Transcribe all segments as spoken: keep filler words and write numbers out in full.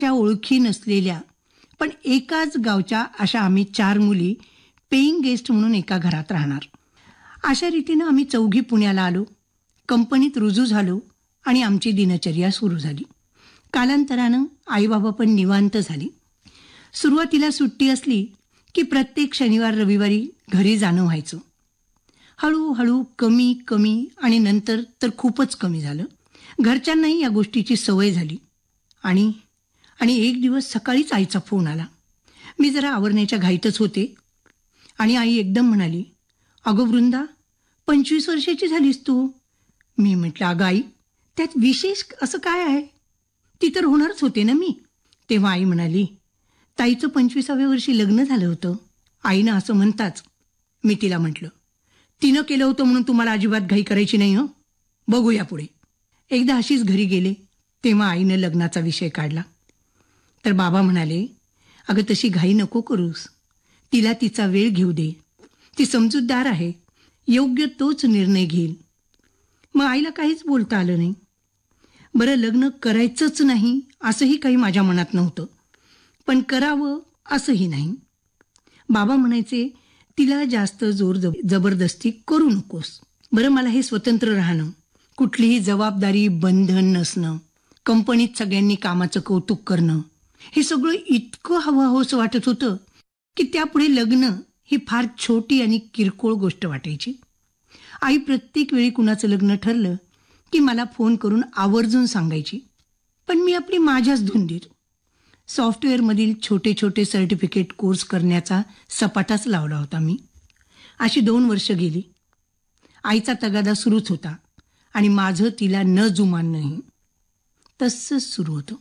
त्या ओळखी नसलेल्या पण एकाच गावच्या अशा आम्ही चार मुली पेईंग गेस्ट म्हणून एका घरात राहणार. अशा रीतीनं आम्ही चौघी पुण्याला आलो, कंपनीत रुजू झालो आणि आमची दिनचर्या सुरू झाली. कालांतरानं आईबाबा पण निवांत झाली. सुरुवातीला सुट्टी असली की प्रत्येक शनिवार रविवारी घरी जाणं व्हायचं. हळूहळू कमी कमी आणि नंतर तर खूपच कमी झालं. घरच्यांनाही या गोष्टीची सवय झाली. आणि आणि एक दिवस सकाळीच आईचा फोन आला. मी जरा आवरण्याच्या घाईतच होते आणि आई एकदम म्हणाली, अगं वृंदा, पंचवीस वर्षाची झालीस तू. मी म्हटलं, अगं आई, त्यात विशेष असं काय आहे? ती तर होणारच होते ना मी. तेव्हा आई म्हणाली, ताईचं पंचवीसाव्या वर्षी लग्न झालं होतं. आईनं असं म्हणताच मी तिला म्हटलं, तिनं केलं होतं म्हणून तुम्हाला अजिबात घाई करायची नाही हं, बघूया पुढे. एकदा अशीच घरी गेले तेव्हा आईनं लग्नाचा विषय काढला. तर बाबा म्हणाले, अगं तशी घाई नको करूस, तिला तिचा वेळ घेऊ दे, ती समजूतदार आहे, योग्य तोच निर्णय घेईल. मग आईला काहीच बोलता आलं नाही. बरं, लग्न करायचंच नाही असंही काही माझ्या मनात नव्हतं, पण करावं असंही नाही. बाबा म्हणायचे, तिला जास्त जोर जबरदस्ती करू नकोस. बरं, मला हे स्वतंत्र राहणं, कुठलीही जबाबदारी बंधन नसणं, कंपनीत सगळ्यांनी कामाचं कौतुक करणं, हे सगळं इतकं हवं हवंसं वाटत होतं की त्यापुढे लग्न ही फार छोटी आणि किरकोळ गोष्ट वाटायची. आई प्रत्येक वेळी कुणाचं लग्न ठरलं की मला फोन करून आवर्जून सांगायची, पण मी आपली माझ्याच धुंदीत. सॉफ्टवेअरमधील छोटे छोटे सर्टिफिकेट कोर्स करण्याचा सपाटाच लावला होता मी. अशी दोन वर्ष गेली. आईचा तगादा सुरूच होता आणि माझं तिला न जुमानणंही तसंच सुरू होतं.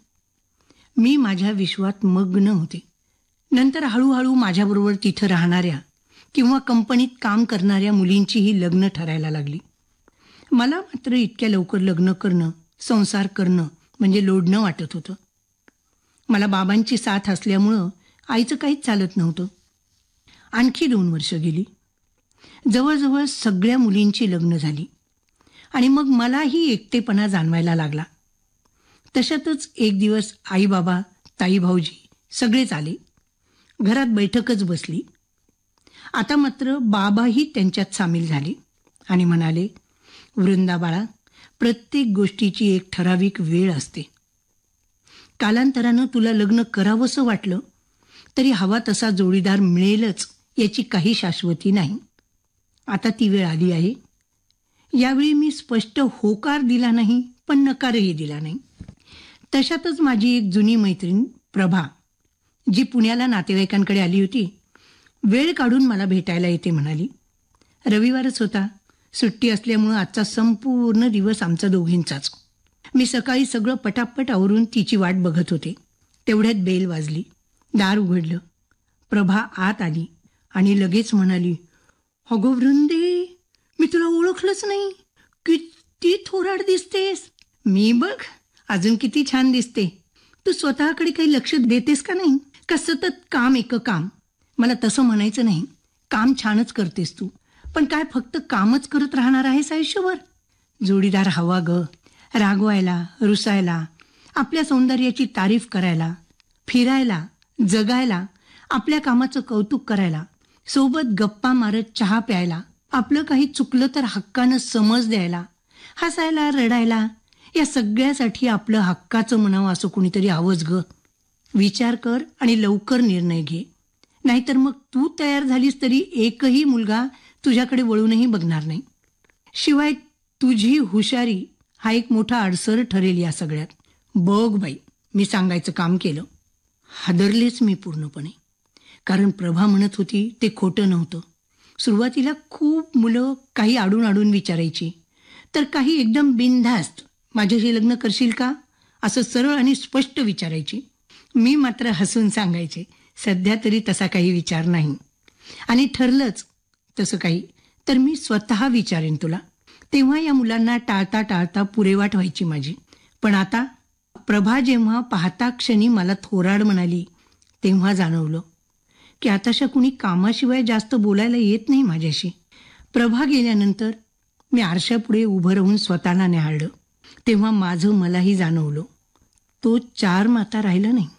मी माझ्या विश्वात मग्न होते. नंतर हळूहळू माझ्याबरोबर तिथं राहणाऱ्या किंवा कंपनीत काम करणाऱ्या मुलींचीही लग्न ठरायला लागली. मला मात्र इतक्या लवकर लग्न करणं, संसार करणं म्हणजे लोडणं वाटत होतं. मला बाबांची साथ असल्यामुळं आईचं काहीच चालत नव्हतं. आणखी दोन वर्ष गेली. जवळजवळ सगळ्या मुलींची लग्न झाली आणि मग मलाही एकटेपणा जाणवायला लागला. तशातच एक दिवस आई बाबा, ताई भाऊजी सगळेच आले. घरात बैठकच बसली. आता मात्र बाबाही त्यांच्यात सामील झाले आणि म्हणाले, वृंदा बाळा, प्रत्येक गोष्टीची एक ठराविक वेळ असते. कालांतरानं तुला लग्न करावंसं वाटलं तरी हवा तसा जोडीदार मिळेलच याची काही शाश्वती नाही. आता ती वेळ आली आहे. यावेळी मी स्पष्ट होकार दिला नाही, पण नकारही दिला नाही. तशातच माझी एक जुनी मैत्रीण प्रभा, जी पुण्याला नातेवाईकांकडे आली होती, वेळ काढून मला भेटायला येते म्हणाली. रविवारच होता. सुट्टी असल्यामुळं आजचा संपूर्ण दिवस आमचा दोघींचाच. मी सकाळी सगळं पटापट आवरून तिची वाट बघत होते. तेवढ्यात बेल वाजली. दार उघडलं. प्रभा आत आली आणि लगेच म्हणाली, अगो वृंदे, मी तुला ओळखलंच नाही. किती थोराड दिसतेस. मी बघ अजून किती छान दिसते. तू स्वतःकडे काही लक्ष देतेस का नाही? का सतत काम एक काम? मला तसं म्हणायचं नाही. काम छानच करतेस तू, पण काय फक्त कामच करत राहणार आहेस आयुष्यभर? जोडीदार हवा ग, रागवायला, रुसायला, आपल्या सौंदर्याची तारीफ करायला, फिरायला, जगायला, आपल्या कामाचं कौतुक करायला, सोबत गप्पा मारत चहा प्यायला, आपलं काही चुकलं तर हक्कानं समज द्यायला, हसायला, रडायला, या सगळ्यासाठी आपलं हक्काचं म्हणावं असं कुणीतरी हवंच ग. विचार कर आणि लवकर निर्णय घे, नाहीतर मग तू तयार झालीस तरी एकही मुलगा तुझ्याकडे वळूनही बघणार नाही. शिवाय तुझी हुशारी हा एक मोठा अडसर ठरेल या सगळ्यात. बघ बाई, मी सांगायचं काम केलं. हादरलेच मी पूर्णपणे. कारण प्रभा म्हणत होती ते खोटं नव्हतं. सुरुवातीला खूप मुलं काही आडून आडून विचारायची, तर काही एकदम बिनधास्त, माझ्याशी लग्न करशील का असं सरळ आणि स्पष्ट विचारायची. मी मात्र हसून सांगायचे, सध्या तरी तसा काही विचार नाही, आणि ठरलंच तसं काही तर मी स्वतः विचारेन तुला. तेव्हा या मुलांना टाळता टाळता पुरेवाट व्हायची माझी. पण आता प्रभा जेव्हा पाहता क्षणी मला थोराड म्हणाली, तेव्हा जाणवलं की आताशा कुणी कामाशिवाय जास्त बोलायला येत नाही माझ्याशी. प्रभा गेल्यानंतर मी आरशापुढे उभं राहून स्वतःला न्याहाळलं. तेव्हा माझं मलाही जाणवलं तो चार माता राहिला नाही.